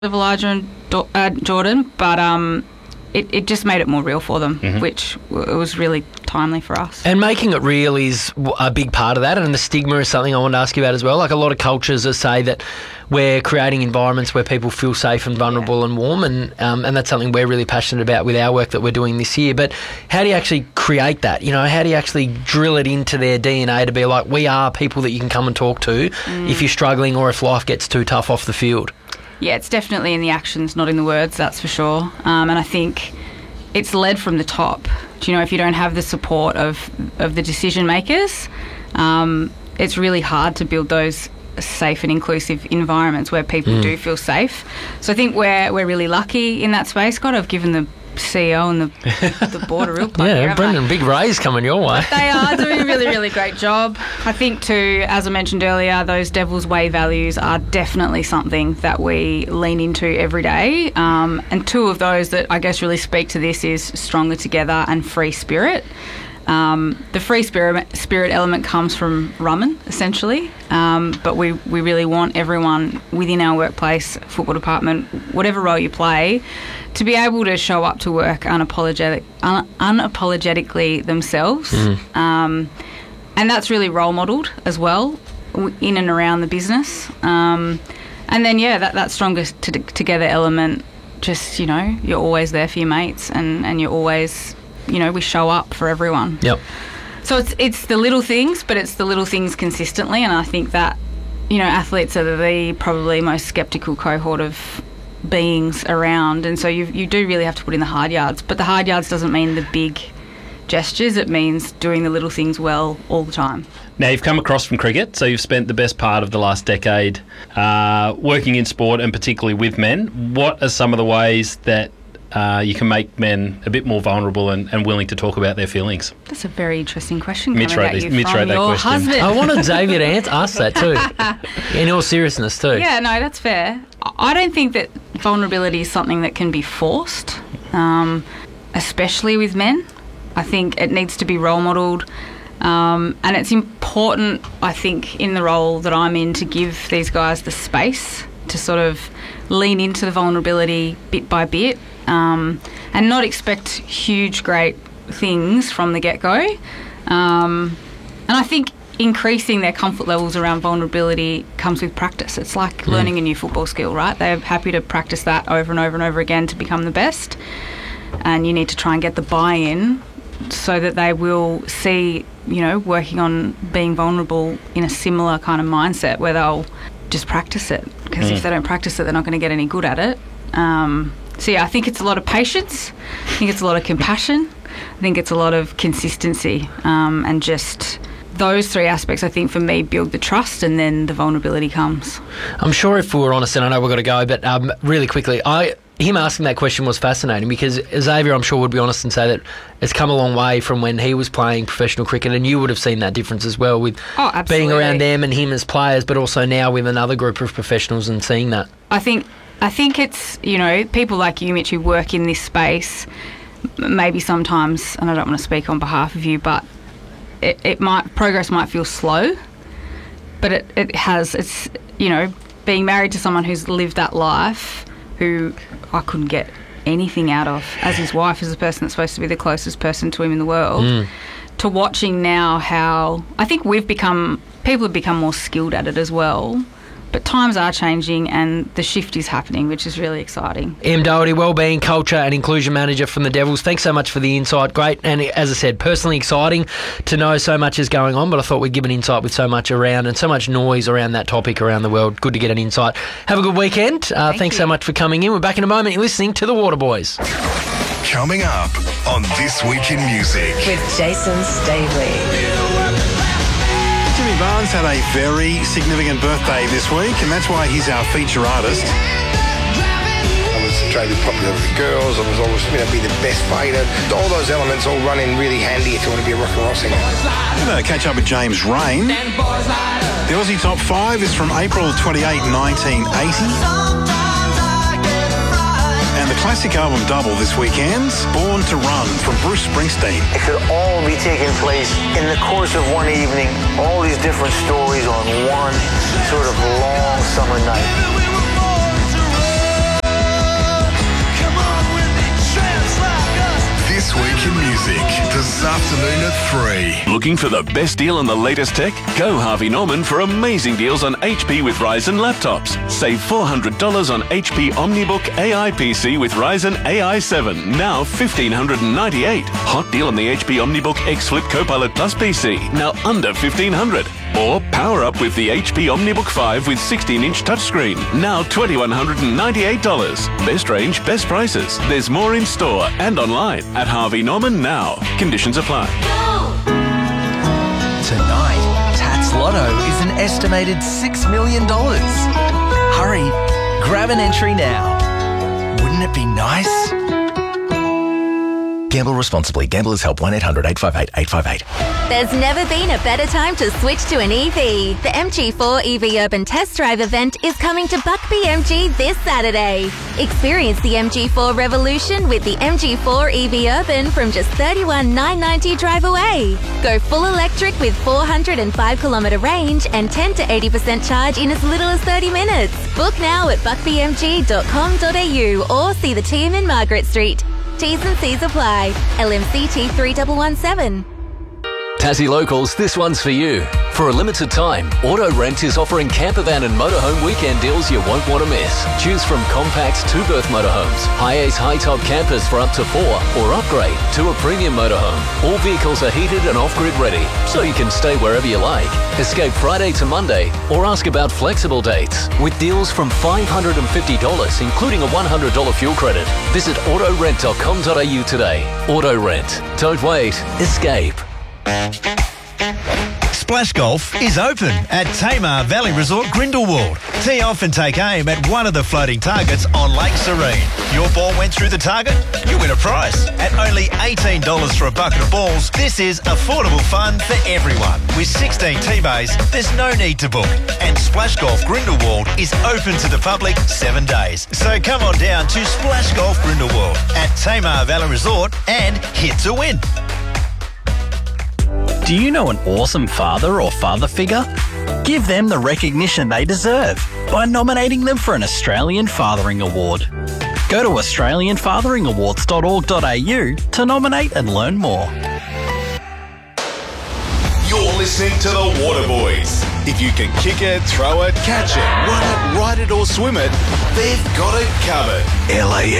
of Elijah and Jordan, but it just made it more real for them, which it was really timely for us. And making it real is a big part of that, and the stigma is something I want to ask you about as well. Like, a lot of cultures say that we're creating environments where people feel safe and vulnerable and warm, and that's something we're really passionate about with our work that we're doing this year. But how do you actually create that? You know, how do you actually drill it into their DNA to be like, we are people that you can come and talk to if you're struggling or if life gets too tough off the field? Yeah, it's definitely in the actions, not in the words, that's for sure. And I think it's led from the top. Do you know, if you don't have the support of the decision makers, it's really hard to build those safe and inclusive environments where people do feel safe. So I think we're really lucky in that space. God, I've given the CEO and the board a real plug. Yeah, Brendan, big raise coming your way. But they are doing a really, really great job. I think too, as I mentioned earlier, those Devil's Way values are definitely something that we lean into every day. And two of those that I guess really speak to this is Stronger Together and Free Spirit. The free spirit element comes from Rumman, essentially, but we really want everyone within our workplace, football department, whatever role you play, to be able to show up to work unapologetically themselves. And that's really role modelled as well in and around the business. And then, that Stronger Together element, just, you know, you're always there for your mates and you're always... You know, we show up for everyone. Yep. So it's the little things, but it's the little things consistently, and I think that, you know, athletes are the probably most sceptical cohort of beings around, and so you do really have to put in the hard yards. But the hard yards doesn't mean the big gestures, it means doing the little things well all the time. Now, you've come across from cricket, so you've spent the best part of the last decade working in sport and particularly with men. What are some of the ways that you can make men a bit more vulnerable and willing to talk about their feelings? That's a very interesting question. Mitch wrote that question. Husband. I wanted Xavier to ask that too. In all seriousness too. Yeah, no, that's fair. I don't think that vulnerability is something that can be forced, especially with men. I think it needs to be role modelled. And it's important, I think, in the role that I'm in to give these guys the space to sort of lean into the vulnerability bit by bit. And not expect huge, great things from the get-go. And I think increasing their comfort levels around vulnerability comes with practice. It's like learning a new football skill, right? They're happy to practice that over and over and over again to become the best. And you need to try and get the buy-in so that they will see, you know, working on being vulnerable in a similar kind of mindset where they'll just practice it. Because if they don't practice it, they're not going to get any good at it. So, I think it's a lot of patience. I think it's a lot of compassion. I think it's a lot of consistency. And just those three aspects, I think, for me, build the trust, and then the vulnerability comes. I'm sure if we were honest, and I know we've got to go, but really quickly, him asking that question was fascinating because Xavier, I'm sure, would be honest and say that it's come a long way from when he was playing professional cricket, and you would have seen that difference as well with being around them and him as players, but also now with another group of professionals and seeing that. I think it's, you know, people like you, Mitch, who work in this space, maybe sometimes, and I don't want to speak on behalf of you, but progress might feel slow, but it's, you know, being married to someone who's lived that life, who I couldn't get anything out of as his wife, as the person that's supposed to be the closest person to him in the world, to watching now how I think people have become more skilled at it as well. But times are changing and the shift is happening, which is really exciting. Em Doherty, Wellbeing, Culture and Inclusion Manager from the Devils. Thanks so much for the insight. Great. And as I said, personally exciting to know so much is going on, but I thought we'd give an insight with so much around and so much noise around that topic around the world. Good to get an insight. Have a good weekend. Thanks so much for coming in. We're back in a moment. You're listening to The Waterboys. Coming up on This Week in Music with Jason Stavely. Jimmy Barnes had a very significant birthday this week, and that's why he's our feature artist. I was traded popular with the girls. I was always, be the best fighter. All those elements all run in really handy if you want to be a rock and roll singer. Gonna catch up with James Rain. The Aussie Top 5 is from April 28, 1980. And the classic album double this weekend, Born to Run, from Bruce Springsteen. It could all be taking place in the course of one evening, all these different stories on one sort of long summer night. this afternoon at 3. Looking for the best deal on the latest tech? Go Harvey Norman for amazing deals on HP with Ryzen laptops. Save $400 on HP OmniBook AI PC with Ryzen AI 7, now $1,598. Hot deal on the HP OmniBook X Flip Copilot Plus PC, now under $1,500. Or power up with the HP OmniBook 5 with 16-inch touchscreen, now $2,198. Best range, best prices. There's more in store and online at Harvey Norman now. Conditions apply. Tonight, Tats Lotto is an estimated $6 million. Hurry, grab an entry now. Wouldn't it be nice? Gamble responsibly. Gamblers Help 1-800-858-858. There's never been a better time to switch to an EV. The MG4 EV Urban Test Drive event is coming to Buckby MG this Saturday. Experience the MG4 revolution with the MG4 EV Urban from just $31,990 drive away. Go full electric with 405-kilometre range and 10 to 80% charge in as little as 30 minutes. Book now at buckbymg.com.au or see the team in Margaret Street. T's and C's apply. LMCT 3117. Tassie Locals, this one's for you. For a limited time, Auto Rent is offering campervan and motorhome weekend deals you won't want to miss. Choose from compact 2-berth motorhomes, high-ace high-top campers for up to 4, or upgrade to a premium motorhome. All vehicles are heated and off-grid ready, so you can stay wherever you like. Escape Friday to Monday, or ask about flexible dates. With deals from $550, including a $100 fuel credit. Visit autorent.com.au today. Auto Rent. Don't wait. Escape. Splash Golf is open at Tamar Valley Resort Grindelwald. Tee off and take aim at one of the floating targets on Lake Serene. Your ball went through the target, you win a prize. At only $18 for a bucket of balls, this is affordable fun for everyone. With 16 tee bays, there's no need to book. And Splash Golf Grindelwald is open to the public 7 days. So come on down to Splash Golf Grindelwald at Tamar Valley Resort and hit to win. Do you know an awesome father or father figure? Give them the recognition they deserve by nominating them for an Australian Fathering Award. Go to australianfatheringawards.org.au to nominate and learn more. You're listening to the Waterboys. If you can kick it, throw it, catch it, run it, ride it or swim it, they've got it covered.